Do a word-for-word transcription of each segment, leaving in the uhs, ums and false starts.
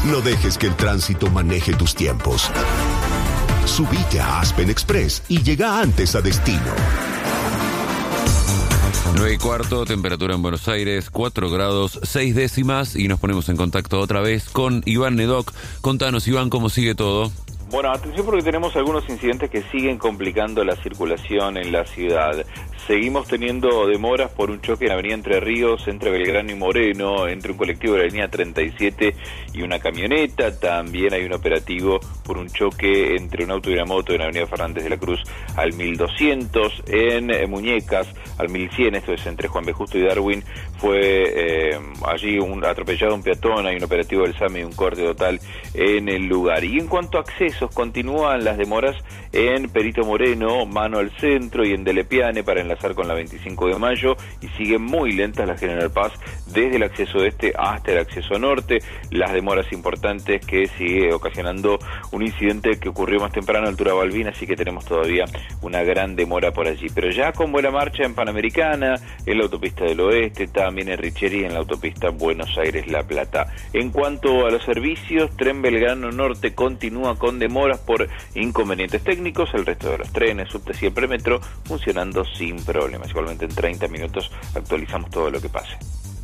No dejes que el tránsito maneje tus tiempos. Subite a Aspen Express y llega antes a destino. nueve y cuarto, temperatura en Buenos Aires, cuatro grados, seis décimas, y nos ponemos en contacto otra vez con Iván Nedoc. Contanos, Iván, ¿cómo sigue todo? Bueno, atención porque tenemos algunos incidentes que siguen complicando la circulación en la ciudad. Seguimos teniendo demoras por un choque en la avenida Entre Ríos, entre Belgrano y Moreno, entre un colectivo de la línea treinta y siete y una camioneta. También hay un operativo por un choque entre un auto y una moto en la avenida Fernández de la Cruz al mil doscientos. En eh, Muñecas al mil cien, esto es entre Juan B. Justo y Darwin, fue eh, allí un atropellado un peatón, hay un operativo del SAME y un corte total en el lugar. Y en cuanto a accesos, continúan las demoras en Perito Moreno, mano al centro, y en Delepiane para enlazar con la veinticinco de mayo, y siguen muy lentas las General Paz desde el acceso este hasta el acceso norte. Las demoras importantes que sigue ocasionando un incidente que ocurrió más temprano a altura Balbín, así que tenemos todavía una gran demora por allí. Pero ya con buena marcha en Panamericana, en la autopista del Oeste, también en Richeri y en la autopista Buenos Aires-La Plata. En cuanto a los servicios, Tren Belgrano Norte continúa con demoras por inconvenientes técnicos, el resto de los trenes, subtes y el premetro funcionando sin problemas. Igualmente en treinta minutos actualizamos todo lo que pase.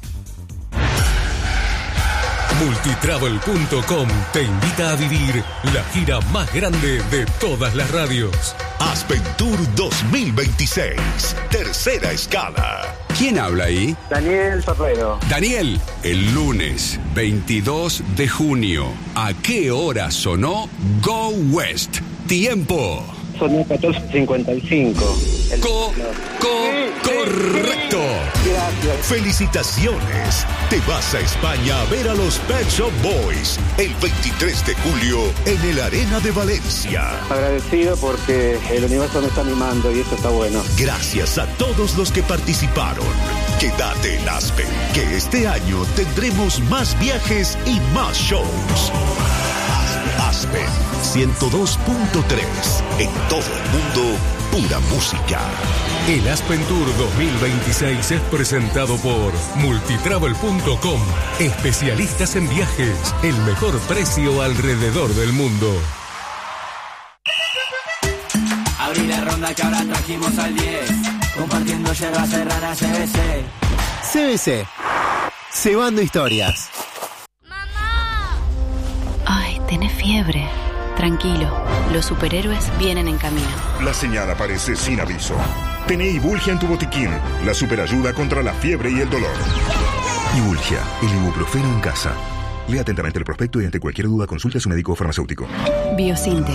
Multitravel punto com te invita a vivir la gira más grande de todas las radios. Aspen Tour dos mil veintiséis, tercera escala. ¿Quién habla ahí? Daniel Ferrero. Daniel, el lunes veintidós de junio, ¿a qué hora sonó Go West? Tiempo. Sonó catorce cincuenta y cinco. El... Co, co, correcto. Gracias. Felicitaciones. Te vas a España a ver a los Pet Shop Boys el veintitrés de julio en el Arena de Valencia. Agradecido porque el universo me está animando y eso está bueno. Gracias a todos los que participaron. Quédate en Aspen, que este año tendremos más viajes y más shows. Aspen ciento dos punto tres. En todo el mundo, pura música. El Aspen Tour dos mil veintiséis es presentado por Multitravel punto com. Especialistas en viajes. El mejor precio alrededor del mundo. Abrí la ronda que ahora trajimos al diez. Compartiendo yerba serrana C B C. C B C. Cebando historias. Ay, tenés fiebre. Tranquilo, los superhéroes vienen en camino. La señal aparece sin aviso. Tené Ibulgia en tu botiquín, la superayuda contra la fiebre y el dolor. Ibulgia, el ibuprofeno en casa. Lea atentamente el prospecto y ante cualquier duda consulte a su médico o farmacéutico. Biosintex.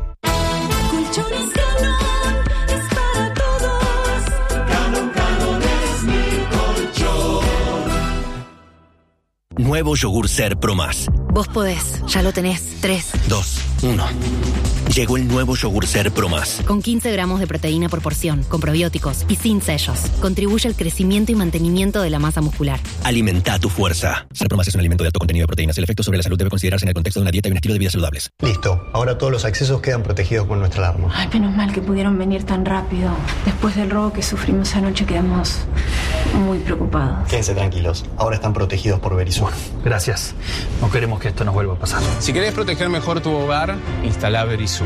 Nuevo yogur Ser Pro Más. Vos podés, ya lo tenés. tres, dos, uno. Llegó el nuevo yogur Ser Pro Más. Con quince gramos de proteína por porción, con probióticos y sin sellos. Contribuye al crecimiento y mantenimiento de la masa muscular. Alimenta tu fuerza. Ser Pro Más es un alimento de alto contenido de proteínas. El efecto sobre la salud debe considerarse en el contexto de una dieta y un estilo de vida saludables. Listo. Ahora todos los accesos quedan protegidos con nuestra alarma. Ay, menos mal que pudieron venir tan rápido. Después del robo que sufrimos anoche quedamos muy preocupados. Quédense tranquilos. Ahora están protegidos por Verisur. Gracias. No queremos que esto nos vuelva a pasar. Si querés proteger mejor tu hogar, instala Verisur.